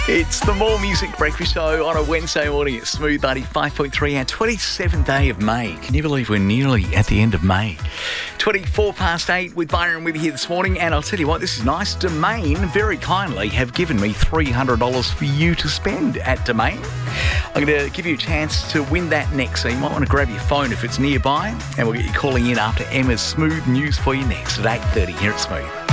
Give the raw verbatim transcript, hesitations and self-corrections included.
It's the More Music Breakfast Show on a Wednesday morning at Smooth ninety-five point three, our twenty-seventh day of May. Can you believe we're nearly at the end of May? twenty-four past eight with Byron with you here this morning, and I'll tell you what, this is nice. Domain very kindly have given me three hundred dollars for you to spend at Domain. I'm going to give you a chance to win that next, so you might want to grab your phone if it's nearby, and we'll get you calling in after Emma's Smooth News for you next at eight thirty here at Smooth.